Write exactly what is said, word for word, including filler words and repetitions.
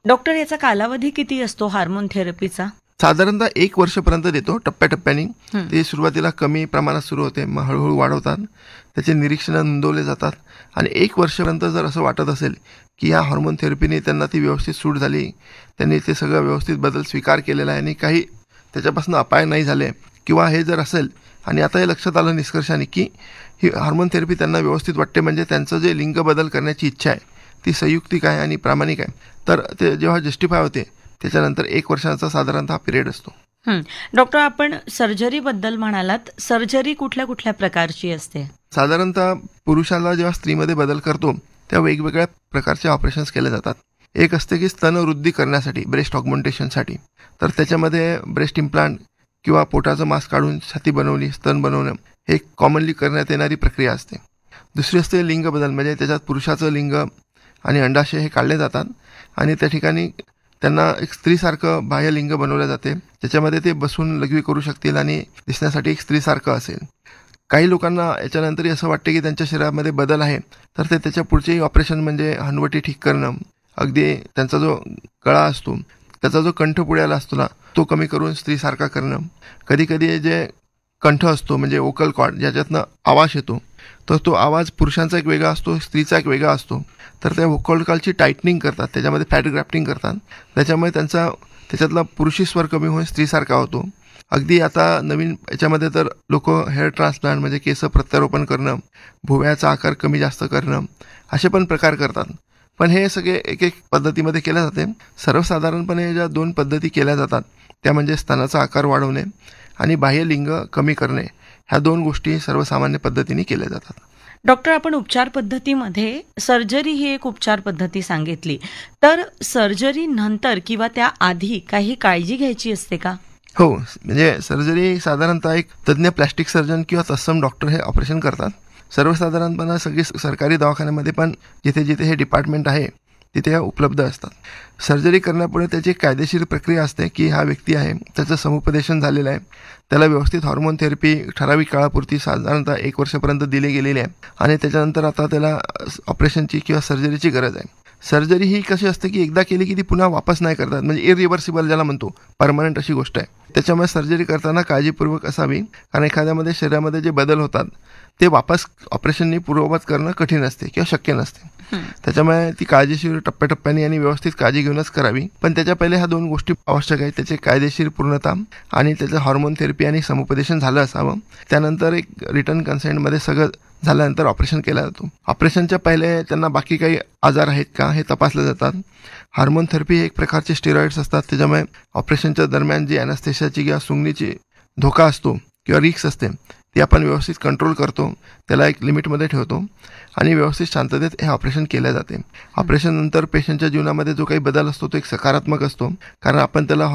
Doctor, याचा कालावधी किती असतो हार्मोन थेरपीचा? साधारणतः एक वर्षपर्यंत देतो, टप्प्याटप्प्याने. हं. ते सुरुवातीला कमी प्रमाणात सुरू होते, मग हळूहळू वाढवतात, त्याचे निरीक्षण नोंदवले जातात आणि एक वर्षपर्यंत जर असं वाटत असेल की या हार्मोन थेरपीने त्यांना ती व्यवस्थित सूट झाली, त्यांनी ते सगळं व्यवस्थित बदल स्वीकार केलेला आहे आणि काही त्याच्यापासून अपाय नाही झाले, किंवा हे जर असेल आणि आता हे लक्षात आलं निष्कर्षाने की ही हार्मोन थेरपी त्यांना व्यवस्थित वाटते, म्हणजे त्यांचं जे लिंग बदल करण्याची इच्छा आहे ती संयुक्तिक आहे आणि प्रामाणिक आहे, तर ते जेव्हा जस्टिफाय होते त्याच्यानंतर एक वर्षाचा साधारणतः पिरियड असतो. हं. डॉक्टर, आपण सर्जरीबद्दल म्हणालात, सर्जरी कुठल्या कुठल्या प्रकारची असते? साधारणतः पुरुषाला जेव्हा स्त्रीमध्ये बदल करतो तेव्हा वेगवेगळ्या प्रकारचे ऑपरेशन्स केले जातात. एक असते की स्तनवृद्धी करण्यासाठी, ब्रेस्ट ऑगमेंटेशनसाठी, तर त्याच्यामध्ये ब्रेस्ट इम्प्लांट किंवा पोटाचं मांस काढून छाती बनवली, स्तन बनवणं, हे कॉमनली करण्यात येणारी प्रक्रिया असते. दुसरी असते लिंग बदल, म्हणजे त्याच्यात पुरुषाचं लिंग आणि अंडाशय हे काढले जातात आणि त्या ठिकाणी त्यांना एक स्त्रीसारखं बाह्य लिंग बनवलं जाते, ज्याच्यामध्ये ते बसून लघवी करू शकतील आणि दिसण्यासाठी एक स्त्रीसारखं असेल. काही लोकांना याच्यानंतरही असं वाटते की त्यांच्या शरीरामध्ये बदल आहे, तर ते त्याच्या पुढचेही ऑपरेशन म्हणजे हनवटी ठीक करणं, अगदी त्यांचा जो गळा असतो, त्याचा जो कंठ पुढ्याला असतो ना, तो कमी करून स्त्रीसारखा करणं. कधी कधी जे कंठ असतो म्हणजे वोकल कॉर्ड, ज्याच्यातनं आवाज येतो, तर तो आवाज पुरुषांचा एक वेगळा असतो, स्त्रीचा एक वेगळा असतो, तर त्या वोकल कॉर्डची टायटनिंग करतात, त्याच्यामध्ये फॅट ग्राफ्टिंग करतात, त्याच्यामुळे त्यांचा त्याच्यातला पुरुषी स्वर कमी होऊन स्त्रीसारखा होतो. अगदी आता नवीन याच्यामध्ये तर लोक हेअर ट्रान्सप्लांट म्हणजे केस प्रत्यारोपण करणं, भुवयाचा आकार कमी जास्त करणं, असे पण प्रकार करतात. पण हे सगळे एक एक पद्धतीमध्ये केले जाते. सर्वसाधारणपणे ज्या दोन पद्धती केल्या जातात त्या म्हणजे स्तनाचा आकार वाढवणे आणि बाह्य लिंग कमी करणे, ह्या दोन गोष्टी सर्वसामान्य पद्धतीने केल्या जातात. डॉक्टर, आपण उपचार पद्धतीमध्ये सर्जरी ही एक उपचार पद्धती सांगितली, तर सर्जरी नंतर किंवा त्या आधी काही काळजी घ्यायची असते का? हो, म्हणजे सर्जरी साधारणतः एक तज्ज्ञ प्लॅस्टिक सर्जन किंवा तत्सम डॉक्टर हे ऑपरेशन करतात. सर्वसाधारणपणे सगळी सरकारी दवाखान्यामध्ये पण जिथे जिथे हे डिपार्टमेंट आहे तिथे उपलब्ध असतात. सर्जरी करण्यापुढे त्याची एक कायदेशीर प्रक्रिया असते की हा व्यक्ती आहे, त्याचं समुपदेशन झालेलं आहे, त्याला व्यवस्थित हॉर्मोन थेरपी ठराविक काळापुरती साधारणतः एक वर्षापर्यंत दिली गेलेली आहे आणि त्याच्यानंतर आता त्याला ऑपरेशनची किंवा सर्जरीची गरज आहे. सर्जरी ही कशी असते की एकदा केली की ती पुन्हा वापस नाही करतात, म्हणजे इरिव्हर्सिबल ज्याला म्हणतो, परमनंट अशी गोष्ट आहे. त्याच्यामुळे सर्जरी करताना काळजीपूर्वक असावी, कारण एखाद्यामध्ये शरीरामध्ये जे बदल होतात ते वापस ऑपरेशननी पूर्ववत करणं कठीण असते किंवा शक्य नसते. त्याच्यामुळे ती काळजीशीर टप्प्याटप्प्याने आणि व्यवस्थित काळजी घेऊनच करावी. पण त्याच्या पहिले ह्या दोन गोष्टी आवश्यक आहेत, त्याचे कायदेशीर पूर्णता आणि त्याचं हॉर्मोन थेरपी आणि समुपदेशन झालं असावं. त्यानंतर एक रिटर्न कन्सेंटमध्ये सगळं झाल्यानंतर ऑपरेशन केला जातो. ऑपरेशनच्या पहिले त्यांना बाकी काही आजार आहेत का हे तपासले जातात. हार्मोन थेरपी हे एक प्रकारचे स्टेरॉइड्स असतात, त्याच्यामुळे ऑपरेशनच्या दरम्यान जी ॲनेस्थेशियाची किंवा सुंगणीची धोका असतो किंवा रिक्स असते ती आपण व्यवस्थित कंट्रोल करतो, त्याला एक लिमिटमध्ये ठेवतो आणि व्यवस्थित शांततेत हे ऑपरेशन केले जाते. ऑपरेशन नंतर पेशंटच्या जीवनामध्ये जो काही बदल असतो तो एक सकारात्मक असतो, कारण आपण त्याला